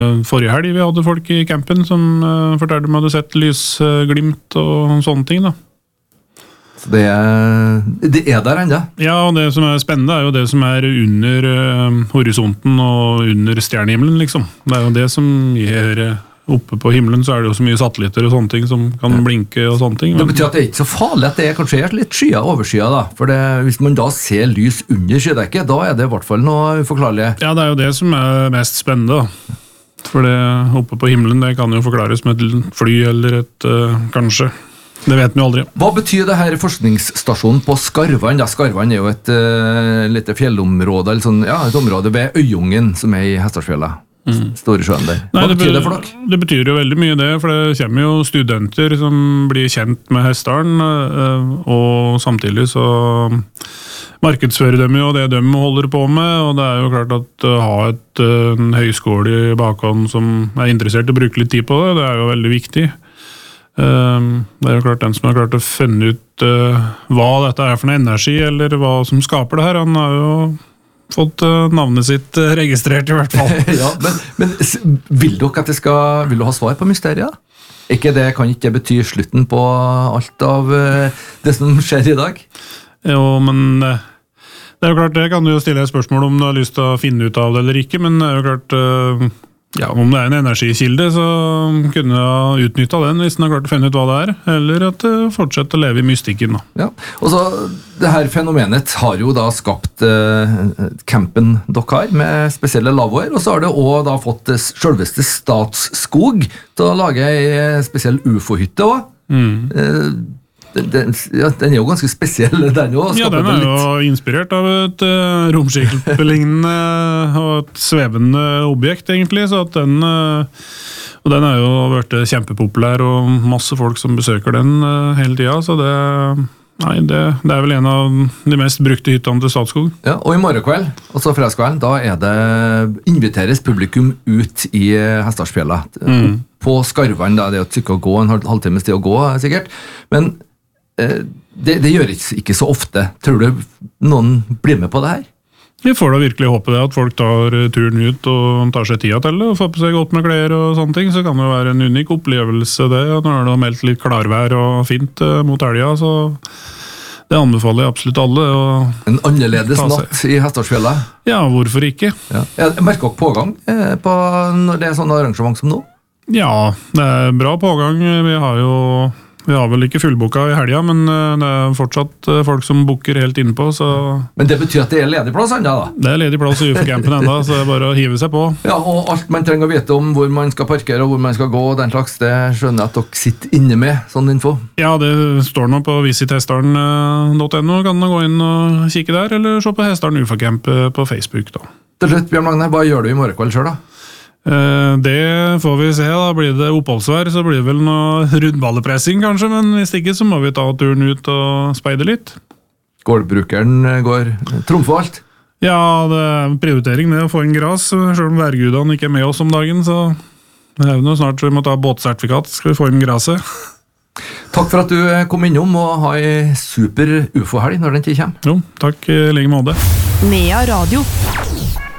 Forrige helg vi hadde folk i campen som fortalte om at de hadde sett lysglimt og sånne ting da. Så det der enda. Ja, og det som spennende jo det som under horisonten og under stjernehimmelen, liksom. Det jo det som gjør oppe på himmelen, så det jo så mye satellitter og sånne ting som kan blinke og sånne ting. Det betyr at det ikke så farlig at det kanskje litt skyer overskyer da, for hvis man da ser lys under skydekket, da det i hvert fall noe uforklarlig. Ja, det jo det som mest spennende da. For det oppe på himmelen, det kan jo forklares med et fly eller et kanskje. Det vet vi aldri. Hva betyr det her forskningsstasjonen på Skarvan? Da? Skarvan jo et lite fjellområde, eller sånn, ja, et område ved Øyungen, som I Hestdalsfjellet. Store sjøen der. Hva betyr det for dere? Det betyr jo veldig mye det, for det kommer jo studenter som blir kjent med Hestdalen, og samtidig så markedsfører de jo det de holder på med, og det jo klart at å ha en høyskole I bakhånd som interessert I å bruke litt tid på det, det jo veldig viktig. Det jo klart den som har klart å finne ut hva dette for noe energi, eller hva som skaper det her, han har jo fått navnet sitt registrert I hvert fall. Ja, men vil dere at vil du ha svar på mysteriet? Kan ikke det bety slutten på alt av det som skjer I dag? Jo, men det jo klart, det kan du jo stille et spørsmål om du har lyst til å finne ut av det eller ikke, men det jo klart, ja, om det en energikilde, så kunne jeg utnyttet den hvis den har klart å finne ut hva det eller at det fortsetter å leve I mystikken. Da. Ja, og så det her fenomenet har jo da skapt campen dere har med spesielle lavvoer, og så har det også da fått selveste Statskog til å lage en spesiell UFO-hytte også. Den jo ganske spesiell, den jo. Ja, den jo inspirert av et romskikkelbelignende og et svevende objekt, egentlig, så at den jo vært kjempepopulær, og masse folk som besøker den hele tiden, så det vel en av de mest brukte hyttene til Statskog. Ja, og I morgen kveld, altså fredagskvelden, da det inviteres publikum ut I Hestdalsfjellet. På Skarvan, da, det jo et stykke å gå, en halvtimes tid å gå, sikkert. Men det gjør ikke så ofte. Tror du noen blir med på det her? Vi får da virkelig håpe det, at folk tar turen ut og tar seg tida til det, og får på seg godt med klær og sånne ting, så kan det jo være en unik opplevelse det. Nå det meldt litt klarvær og fint mot helga, så det anbefaler jeg absolutt alle. En annerledes natt I Hestdalsfjellet? Ja, hvorfor ikke? Ja. Jeg merker dere pågang når det sånne arrangement som nå? Ja, det bra pågang. Vi har vel ikke fullboka I helga, men det fortsatt folk som booker helt innpå, så... Men det betyr at det ledig plass enda, da? Det ledig plass I UFO-campen enda, så det bare å hive seg på. Ja, og alt man trenger å vite om hvor man skal parkere og hvor man skal gå, og den slags, det skjønner jeg at dere sitter inne med, sånn info. Ja, det står nå på visithestdalen.no, kan du gå inn og kikke der, eller se på Hestdalen UFO-camp på Facebook, da. Til slutt, Bjørn Magne, hva gjør du I morgen kveld selv, da? Det får vi se da, blir det oppholdsvær så blir det vel noe rundballepressing kanskje, men hvis ikke så må vi ta turen ut og speide litt. Gårdbrukeren går trumfe alt? Ja, det prioritering med å få inn gras, selv om værgudene ikke med oss om dagen, så det jo noe snart vi må ta båtsertifikat, skal vi få inn graset. Takk for at du kom innom og ha en super UFO-helg når den tid kommer. Jo, takk I like måte. Nea Radio.